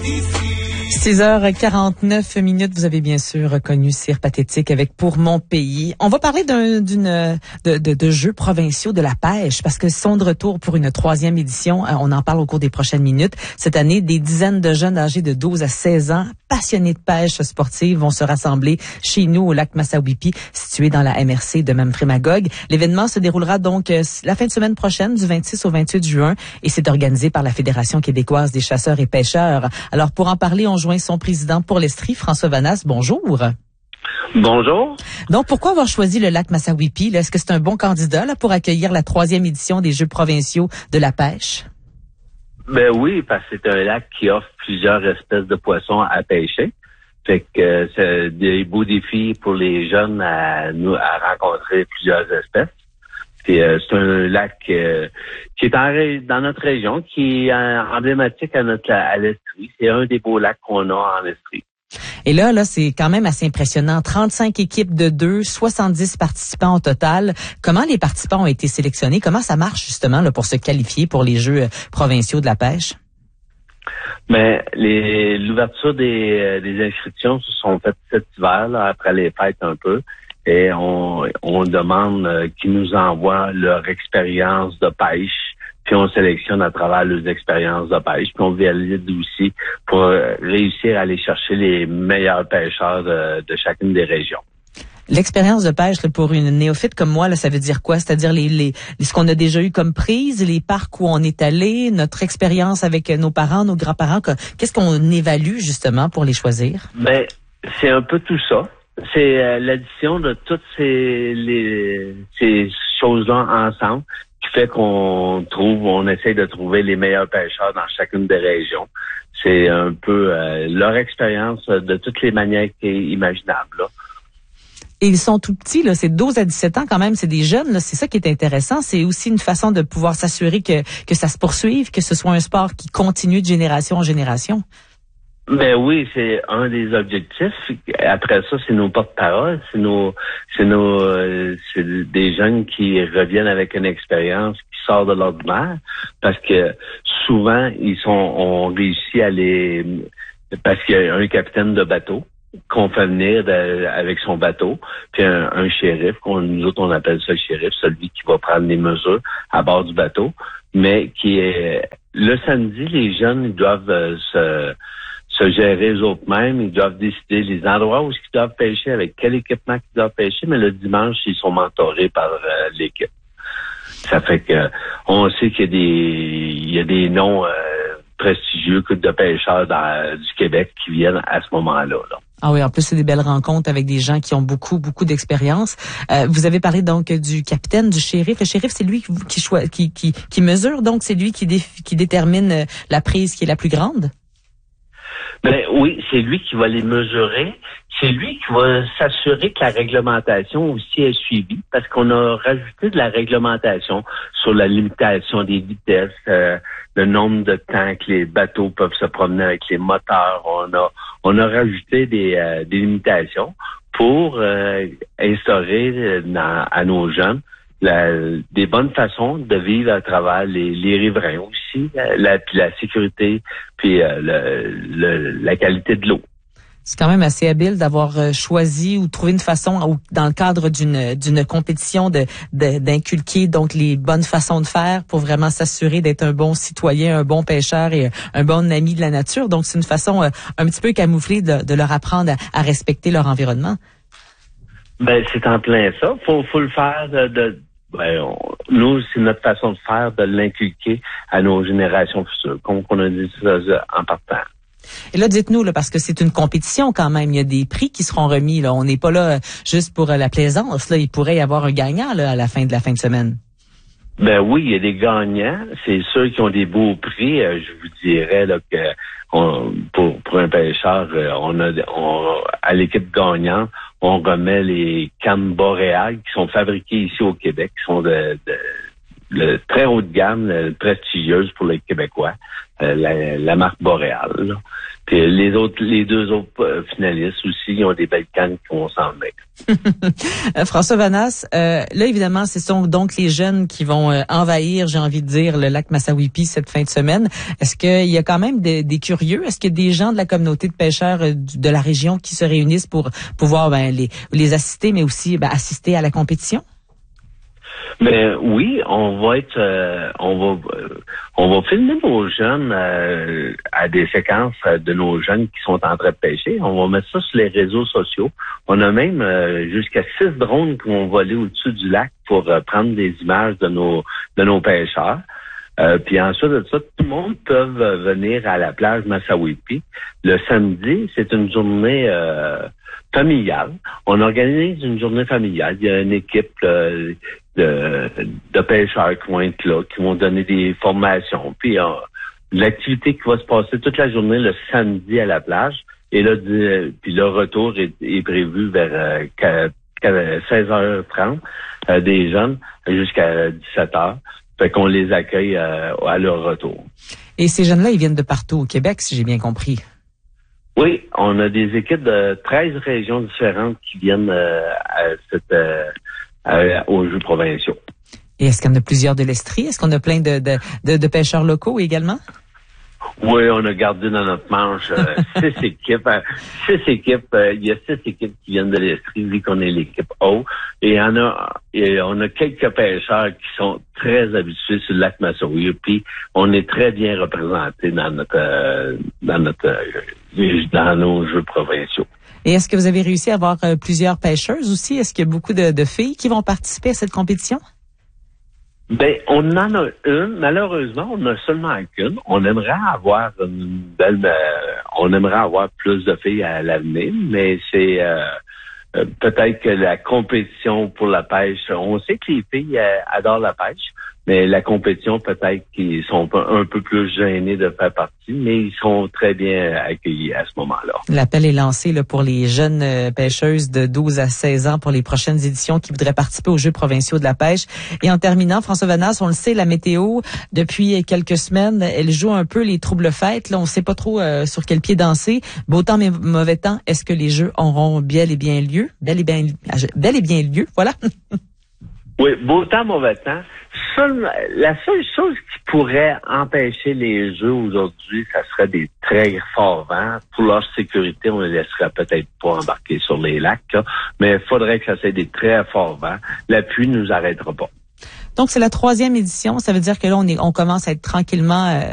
6h49, vous avez bien sûr reconnu Cire Pathétique avec Pour mon pays. On va parler de jeux provinciaux de la pêche parce qu'ils sont de retour pour une 3e édition. On en parle au cours des prochaines minutes. Cette année, des dizaines de jeunes âgés de 12 à 16 ans, passionnés de pêche sportive, vont se rassembler chez nous au lac Massawippi, situé dans la MRC de Memphremagog. L'événement se déroulera donc la fin de semaine prochaine, du 26 au 28 juin, et c'est organisé par la Fédération québécoise des chasseurs et pêcheurs. Alors, pour en parler, on joint son président pour l'Estrie, François Vanasse. Bonjour. Bonjour. Donc, pourquoi avoir choisi le lac Massawippi? Est-ce que c'est un bon candidat pour accueillir la 3e édition des Jeux provinciaux de la pêche? Ben oui, parce que c'est un lac qui offre plusieurs espèces de poissons à pêcher. Fait que c'est des beaux défis pour les jeunes à rencontrer plusieurs espèces. Puis, c'est un lac qui est dans notre région, qui est emblématique à l'Estrie. C'est un des beaux lacs qu'on a en Estrie. Et là, c'est quand même assez impressionnant. 35 équipes de 2, 70 participants au total. Comment les participants ont été sélectionnés? Comment ça marche justement là, pour se qualifier pour les Jeux provinciaux de la pêche? Mais l'ouverture des inscriptions se sont faites cet hiver, là, après les fêtes un peu. Et on demande qu'ils nous envoient leur expérience de pêche, puis on sélectionne à travers leurs expériences de pêche, puis on valide aussi pour réussir à aller chercher les meilleurs pêcheurs de chacune des régions. L'expérience de pêche là, pour une néophyte comme moi, là, ça veut dire quoi? C'est-à-dire ce qu'on a déjà eu comme prise, les parcs où on est allé, notre expérience avec nos parents, nos grands-parents. Qu'est-ce qu'on évalue justement pour les choisir? Ben, c'est un peu tout ça. C'est l'addition de toutes ces choses-là ensemble qui fait on essaie de trouver les meilleurs pêcheurs dans chacune des régions. C'est un peu leur expérience de toutes les manières imaginables, là. Et ils sont tout petits, là, c'est 12 à 17 ans quand même, c'est des jeunes, là, c'est ça qui est intéressant. C'est aussi une façon de pouvoir s'assurer que ça se poursuive, que ce soit un sport qui continue de génération en génération. Ben oui, c'est un des objectifs. Après ça, c'est nos porte-paroles, c'est des jeunes qui reviennent avec une expérience qui sort de l'ordinaire, parce que souvent on réussit parce qu'il y a un capitaine de bateau qu'on fait venir avec son bateau, puis un shérif, nous autres on appelle ça le shérif, celui qui va prendre les mesures à bord du bateau, mais qui est le samedi, les jeunes ils doivent se gérer eux-mêmes, ils doivent décider les endroits où ils doivent pêcher, avec quel équipement ils doivent pêcher, mais le dimanche, ils sont mentorés par l'équipe. Ça fait que on sait qu'il y a des noms prestigieux de pêcheurs du Québec qui viennent à ce moment-là. Là. Ah oui, en plus, c'est des belles rencontres avec des gens qui ont beaucoup d'expérience. Vous avez parlé donc du capitaine, du shérif. Le shérif, c'est lui qui mesure, donc c'est lui qui détermine la prise qui est la plus grande? Ben oui, c'est lui qui va les mesurer. C'est lui qui va s'assurer que la réglementation aussi est suivie, parce qu'on a rajouté de la réglementation sur la limitation des vitesses, le nombre de temps que les bateaux peuvent se promener avec les moteurs. On a rajouté des limitations pour instaurer à nos jeunes des bonnes façons de vivre à travers les riverains aussi, puis la sécurité, puis la qualité de l'eau. C'est quand même assez habile d'avoir choisi ou trouvé une façon, dans le cadre d'une compétition, d'inculquer donc les bonnes façons de faire pour vraiment s'assurer d'être un bon citoyen, un bon pêcheur et un bon ami de la nature. Donc c'est une façon un petit peu camouflée de leur apprendre à respecter leur environnement. Ben c'est en plein ça. Faut le faire nous, c'est notre façon de faire, de l'inculquer à nos générations futures, comme on a dit ça en partant. Et là, dites-nous, parce que c'est une compétition quand même, il y a des prix qui seront remis. Là. On n'est pas là juste pour la plaisance. Là. Il pourrait y avoir un gagnant là, à la fin de à Ben oui, il y a des gagnants. C'est ceux qui ont des beaux prix. Je vous dirais là, que pour un pêcheur, à l'équipe gagnante, on remet les cannes boréales qui sont fabriquées ici au Québec, qui sont de très haut de gamme, prestigieuses pour les Québécois, la marque Boréal. Là. Puis Puis les deux autres finalistes aussi, ils ont des belles cannes qui vont s'en venir. François Vanasse, là évidemment, ce sont donc les jeunes qui vont envahir, j'ai envie de dire, le lac Massawippi cette fin de semaine. Est-ce qu'il y a quand même des curieux? Est-ce qu'il y a des gens de la communauté de pêcheurs de la région qui se réunissent pour pouvoir les assister, mais aussi assister à la compétition? Mais oui, on va filmer nos jeunes à des séquences de nos jeunes qui sont en train de pêcher. On va mettre ça sur les réseaux sociaux. On a même jusqu'à 6 drones qui vont voler au-dessus du lac pour prendre des images de nos pêcheurs. Puis ensuite de ça, tout le monde peut venir à la plage Massawippi. Le samedi, c'est une journée familiale. On organise une journée familiale. Il y a une équipe de pêcheurs qui vont être là, qui vont donner des formations. Puis l'activité qui va se passer toute la journée le samedi à la plage. Et là, puis le retour est prévu vers 16h30 des jeunes jusqu'à 17h. Fait qu'on les accueille à leur retour. Et ces jeunes-là, ils viennent de partout au Québec, si j'ai bien compris. Oui, on a des équipes de 13 régions différentes qui viennent aux Jeux provinciaux. Et est-ce qu'il y en a plusieurs de l'Estrie? Est-ce qu'on a plein de pêcheurs locaux également? Oui, on a gardé dans notre manche 6 équipes. Il y a 6 équipes qui viennent de l'Estrie, vu qu'on est l'équipe O. Et on a quelques pêcheurs qui sont très habitués sur le lac Massawippi. Puis on est très bien représentés dans nos Jeux provinciaux. Et est-ce que vous avez réussi à avoir plusieurs pêcheuses aussi? Est-ce qu'il y a beaucoup de filles qui vont participer à cette compétition? Ben, on en a une. Malheureusement, on n'a seulement qu'une. On aimerait avoir on aimerait avoir plus de filles à l'avenir, mais c'est peut-être que la compétition pour la pêche, on sait que les filles adorent la pêche, mais la compétition, peut-être qu'ils sont un peu plus gênés de faire partie, mais ils sont très bien accueillis à ce moment-là. L'appel est lancé là, pour les jeunes pêcheuses de 12 à 16 ans pour les prochaines éditions qui voudraient participer aux Jeux provinciaux de la pêche. Et en terminant, François Vanasse, on le sait, la météo, depuis quelques semaines, elle joue un peu les troubles fêtes. Là, on ne sait pas trop sur quel pied danser. Beau temps mais mauvais temps, est-ce que les Jeux auront bel et bien lieu? Bel et bien lieu, voilà. Oui, beau temps, mauvais temps. La seule chose qui pourrait empêcher les Jeux aujourd'hui, ça serait des très forts vents. Pour leur sécurité, on les laisserait peut-être pas embarquer sur les lacs, là, mais il faudrait que ça soit des très forts vents. La pluie ne nous arrêtera pas. Donc, c'est la 3e édition. Ça veut dire que là, on commence à être tranquillement